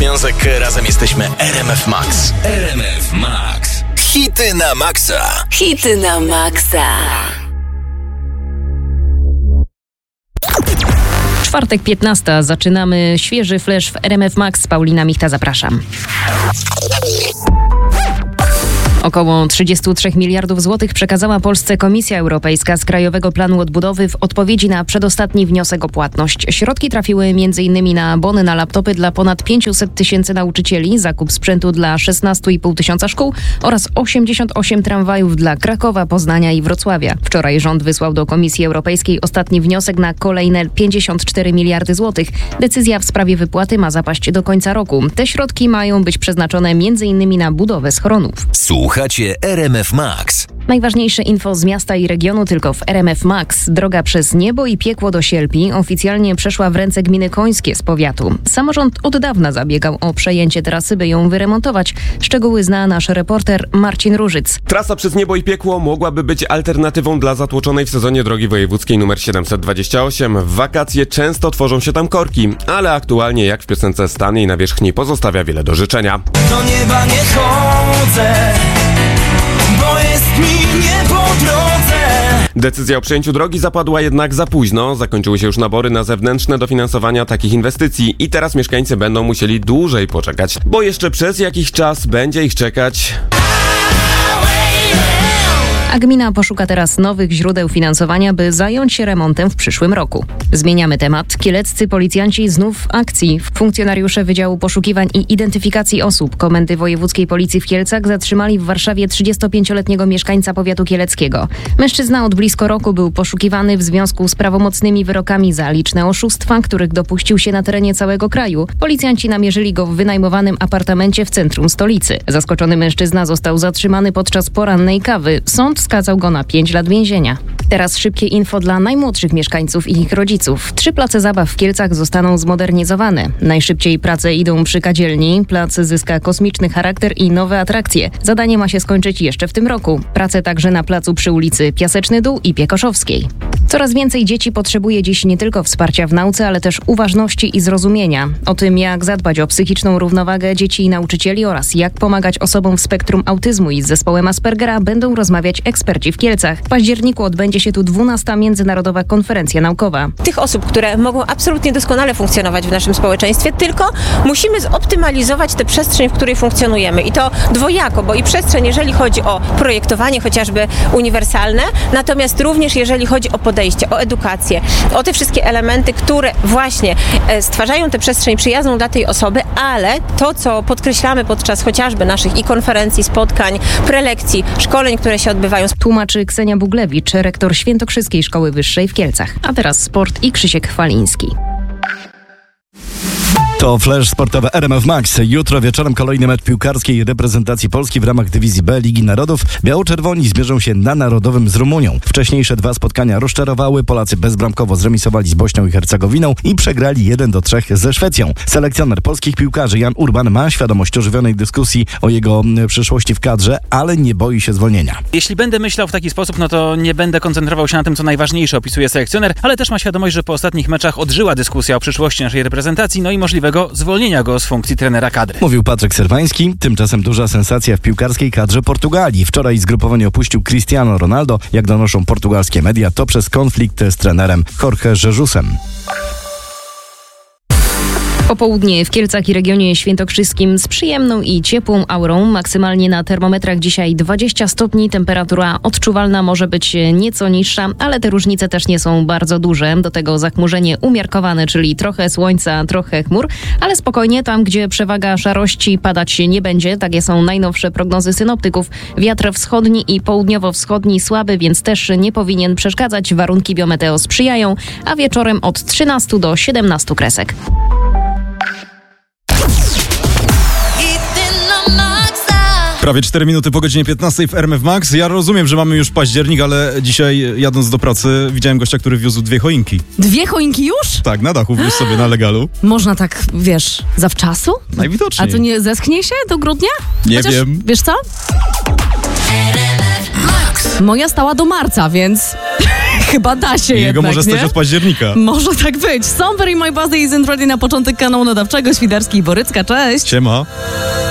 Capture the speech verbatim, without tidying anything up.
związek, razem jesteśmy R M F Max. R M F Max. Hity na maksa. Hity na maksa. Czwartek piętnasty. Zaczynamy świeży flash w R M F Max. Paulina Michta, zapraszam. Około trzydzieści trzy miliardów złotych przekazała Polsce Komisja Europejska z Krajowego Planu Odbudowy w odpowiedzi na przedostatni wniosek o płatność. Środki trafiły m.in. na bony na laptopy dla ponad pięćset tysięcy nauczycieli, zakup sprzętu dla szesnaście i pół tysiąca szkół oraz osiemdziesiąt osiem tramwajów dla Krakowa, Poznania i Wrocławia. Wczoraj rząd wysłał do Komisji Europejskiej ostatni wniosek na kolejne pięćdziesiąt cztery miliardy złotych. Decyzja w sprawie wypłaty ma zapaść do końca roku. Te środki mają być przeznaczone m.in. na budowę schronów. Słuchacie R M F Max. Najważniejsze info z miasta i regionu tylko w R M F Max. Droga przez niebo i piekło do Sielpi oficjalnie przeszła w ręce gminy Końskie z powiatu. Samorząd od dawna zabiegał o przejęcie trasy, by ją wyremontować. Szczegóły zna nasz reporter Marcin Różyc. Trasa przez niebo i piekło mogłaby być alternatywą dla zatłoczonej w sezonie drogi wojewódzkiej nr siedemset dwadzieścia osiem. W wakacje często tworzą się tam korki, ale aktualnie, jak w piosence, stan jej nawierzchni pozostawia wiele do życzenia. Do nieba nie chodzę, bo jest mi nie po drodze. Decyzja o przejęciu drogi zapadła jednak za późno. Zakończyły się już nabory na zewnętrzne dofinansowania takich inwestycji i teraz mieszkańcy będą musieli dłużej poczekać, bo jeszcze przez jakiś czas będzie ich czekać. A gmina poszuka teraz nowych źródeł finansowania, by zająć się remontem w przyszłym roku. Zmieniamy temat. Kieleccy policjanci znów w akcji. Funkcjonariusze Wydziału Poszukiwań i Identyfikacji Osób Komendy Wojewódzkiej Policji w Kielcach zatrzymali w Warszawie trzydziestopięcioletniego mieszkańca powiatu kieleckiego. Mężczyzna od blisko roku był poszukiwany w związku z prawomocnymi wyrokami za liczne oszustwa, których dopuścił się na terenie całego kraju. Policjanci namierzyli go w wynajmowanym apartamencie w centrum stolicy. Zaskoczony mężczyzna został zatrzymany podczas porannej kawy. Sąd skazał go na pięć lat więzienia. Teraz szybkie info dla najmłodszych mieszkańców i ich rodziców. Trzy place zabaw w Kielcach zostaną zmodernizowane. Najszybciej prace idą przy Kadzielni. Plac zyska kosmiczny charakter i nowe atrakcje. Zadanie ma się skończyć jeszcze w tym roku. Prace także na placu przy ulicy Piaseczny Dół i Piekoszowskiej. Coraz więcej dzieci potrzebuje dziś nie tylko wsparcia w nauce, ale też uważności i zrozumienia. O tym, jak zadbać o psychiczną równowagę dzieci i nauczycieli oraz jak pomagać osobom w spektrum autyzmu i z zespołem Aspergera, będą rozmawiać eksperci w Kielcach. W październiku odbędzie się tu dwunasta Międzynarodowa Konferencja Naukowa. Tych osób, które mogą absolutnie doskonale funkcjonować w naszym społeczeństwie, tylko musimy zoptymalizować tę przestrzeń, w której funkcjonujemy. I to dwojako, bo i przestrzeń, jeżeli chodzi o projektowanie chociażby uniwersalne, natomiast również jeżeli chodzi o podejście, o edukację, o te wszystkie elementy, które właśnie stwarzają tę przestrzeń przyjazną dla tej osoby, ale to, co podkreślamy podczas chociażby naszych i konferencji, spotkań, prelekcji, szkoleń, które się odbywają. Tłumaczy Ksenia Buglewicz, rektor Świętokrzyskiej Szkoły Wyższej w Kielcach. A teraz sport i Krzysiek Chwaliński. To flash sportowy R M F Max. Jutro wieczorem kolejny mecz piłkarskiej reprezentacji Polski w ramach dywizji B Ligi Narodów. Biało-czerwoni zmierzą się na Narodowym z Rumunią. Wcześniejsze dwa spotkania rozczarowały. Polacy bezbramkowo zremisowali z Bośnią i Hercegowiną i przegrali jeden do trzech ze Szwecją. Selekcjoner polskich piłkarzy Jan Urban ma świadomość ożywionej dyskusji o jego przyszłości w kadrze, ale nie boi się zwolnienia. Jeśli będę myślał w taki sposób, no to nie będę koncentrował się na tym, co najważniejsze, opisuje selekcjoner, ale też ma świadomość, że po ostatnich meczach odżyła dyskusja o przyszłości naszej reprezentacji, no i możliwego zwolnienia go z funkcji trenera kadry. Mówił Patryk Serwański. Tymczasem duża sensacja w piłkarskiej kadrze Portugalii. Wczoraj zgrupowanie opuścił Cristiano Ronaldo. Jak donoszą portugalskie media, to przez konflikt z trenerem Jorge Jesusem. Popołudnie w Kielcach i regionie świętokrzyskim z przyjemną i ciepłą aurą. Maksymalnie na termometrach dzisiaj dwadzieścia stopni. Temperatura odczuwalna może być nieco niższa, ale te różnice też nie są bardzo duże. Do tego zachmurzenie umiarkowane, czyli trochę słońca, trochę chmur, ale spokojnie, tam gdzie przewaga szarości padać nie będzie. Takie są najnowsze prognozy synoptyków. Wiatr wschodni i południowo-wschodni słaby, więc też nie powinien przeszkadzać. Warunki biometeo sprzyjają, a wieczorem od trzynastu do siedemnastu kresek. Prawie cztery minuty po godzinie piętnastej w R M F Max. Ja rozumiem, że mamy już październik, ale dzisiaj jadąc do pracy widziałem gościa, który wiózł dwie choinki. Dwie choinki już? Tak, na dachu wiózł sobie na legalu. Można tak, wiesz, zawczasu? Najwidoczniej. A to nie zeschnie się do grudnia? Nie Chociaż, wiem. Wiesz co? Moja stała do marca, więc Chyba da się Jego jednak, może stać nie? od października. Może tak być. Somber i My Birthday is in ready na początek kanału nadawczego. Świderski i Borycka, cześć. Siema.